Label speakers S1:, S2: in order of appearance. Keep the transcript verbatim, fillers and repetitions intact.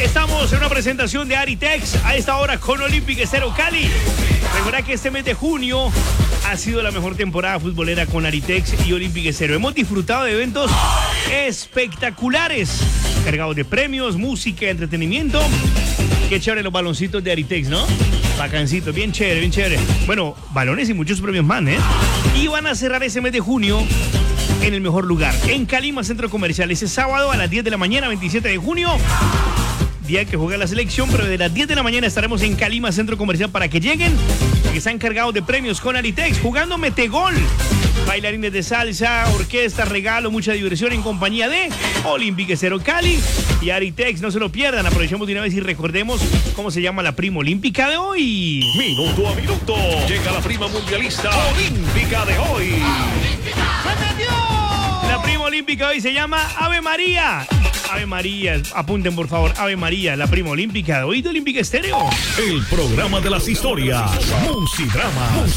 S1: Estamos en una presentación de Aritex a esta hora con Olympic Estéreo Cali. Recuerda que este mes de junio ha sido la mejor temporada futbolera con Aritex y Olympic Estéreo. Hemos disfrutado de eventos espectaculares, cargados de premios, música, entretenimiento. Qué chévere los baloncitos de Aritex, ¿no? Bacancitos, bien chévere, bien chévere. Bueno, balones y muchos premios más, ¿eh? Y van a cerrar ese mes de junio en el mejor lugar, en Calima Centro Comercial. Ese sábado a las diez de la mañana, veintisiete de junio, día que juega la selección, pero de las diez de la mañana estaremos en Calima Centro Comercial para que lleguen, que están cargados de premios con Aritex, jugando metegol. Bailarines de salsa, orquesta, regalo, mucha diversión en compañía de Olympic Estéreo Cali y Aritex. No se lo pierdan, aprovechemos de una vez y recordemos cómo se llama la prima olímpica de hoy.
S2: Minuto a minuto, llega la prima mundialista olímpica de hoy.
S1: La prima olímpica hoy se llama Ave María. Ave María, apunten por favor, Ave María, la prima olímpica de hoy de Olympic Estéreo.
S2: El programa de las historias, Musidrama.